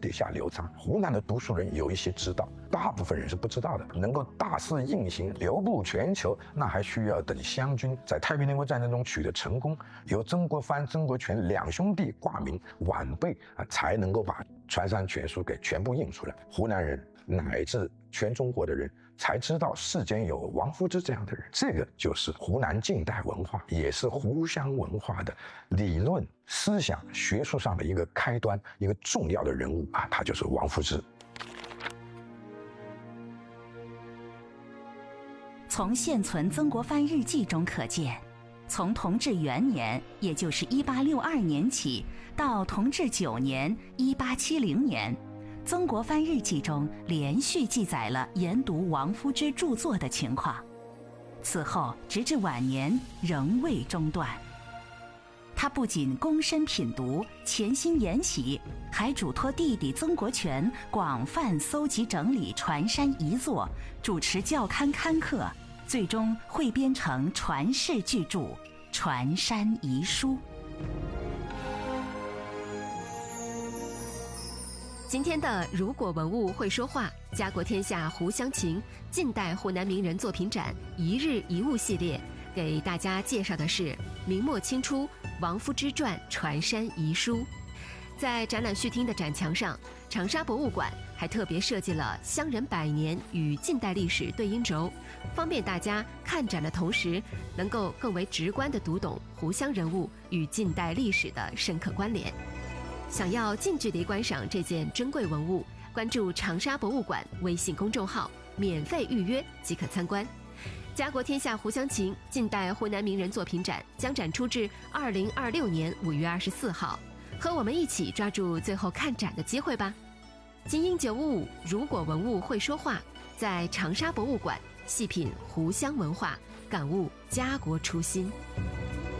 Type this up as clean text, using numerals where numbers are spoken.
底下流传。湖南的读书人有一些知道，大部分人是不知道的。能够大肆印行、流布全球，那还需要等湘军在太平天国战争中取得成功，由曾国藩、曾国荃两兄弟挂名晚辈才能够把《传山全书》给全部印出来。湖南人乃至全中国的人才知道世间有王夫之这样的人。这个就是湖南近代文化，也是湖湘文化的理论、思想、学术上的一个开端，一个重要的人物他就是王夫之。 从现存曾国藩日记中可见，从同治元年，也就是1862年起，到同治9年1870年，曾国藩日记中连续记载了研读王夫之著作的情况，此后直至晚年仍未中断。他不仅躬身品读、潜心研习，还嘱托弟弟曾国荃广泛搜集整理传山遗作，主持校刊刊刻，最终汇编成传世巨著《传山遗书》。 今天的如果文物会说话，家国天下湖湘情近代湖南名人作品展一日一物系列，给大家介绍的是明末清初王夫之传《传山遗书》。在展览序厅的展墙上，长沙博物馆还特别设计了乡人百年与近代历史对应轴，方便大家看展的同时，能够更为直观地读懂湖湘人物与近代历史的深刻关联。想要近距离观赏这件珍贵文物，关注长沙博物馆微信公众号，免费预约即可参观。家国天下湖湘情近代湖南名人作品展将展出至2026年5月24号，和我们一起抓住最后看展的机会吧。精英955如果文物会说话，在长沙博物馆细品湖湘文化，感悟家国初心。